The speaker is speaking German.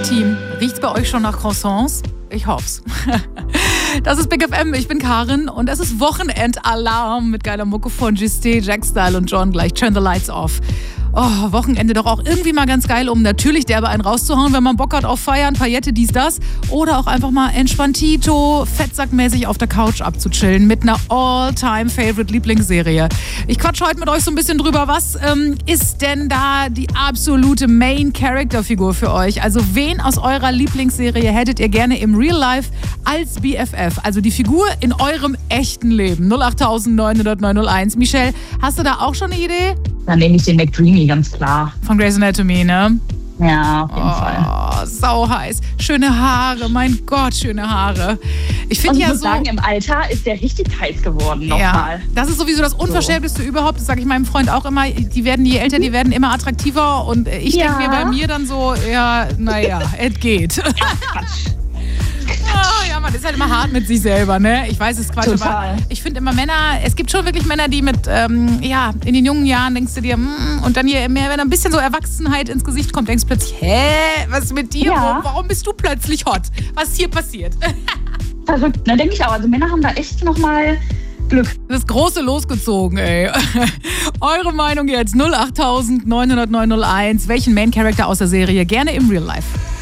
Team. Riecht's bei euch schon nach Croissants? Ich hoff's. Das ist Big FM, ich bin Karin und es ist Wochenendalarm mit geiler Mucke von Justé, Jackstyle und John gleich. Turn the lights off. Oh, Wochenende doch auch irgendwie mal ganz geil, um natürlich derbe einen rauszuhauen, wenn man Bock hat auf Feiern, Paillette, dies, das. Oder auch einfach mal entspanntito, fettsackmäßig auf der Couch abzuchillen mit einer All-Time-Favorite-Lieblingsserie. Ich quatsch heute mit euch so ein bisschen drüber, was ist denn da die absolute Main-Character-Figur für euch? Also wen aus eurer Lieblingsserie hättet ihr gerne im Real Life als BFF? Also die Figur in eurem echten Leben. 08900 901. Michelle, hast du da auch schon eine Idee? Dann nehme ich den McDreamy, ganz klar. Von Grey's Anatomy, ne? Ja, auf jeden Fall. Sau heiß. Schöne Haare, mein Gott, schöne Haare. Ich finde ja muss so... sagen, im Alter ist der richtig heiß geworden Ja, nochmal. das ist sowieso das Unverschämteste überhaupt. Das sage ich meinem Freund auch immer. Die werden, je älter, die werden immer attraktiver. Und ich denke mir bei mir dann so, ja, naja, es geht. Ja, man ist halt immer hart mit sich selber, ne? Ich weiß, es ist Quatsch, Total. aber ich finde immer Männer, es gibt schon wirklich Männer, die mit, in den jungen Jahren denkst du dir, und dann je mehr, wenn ein bisschen so Erwachsenheit ins Gesicht kommt, denkst du plötzlich, was ist mit dir? Ja. Warum bist du plötzlich hot? Was ist hier passiert? Verrückt, ne? Denke ich auch. Also Männer haben da echt nochmal Glück. Das Große losgezogen, ey. Eure Meinung jetzt 08900 901. Welchen Main Character aus der Serie gerne im Real Life?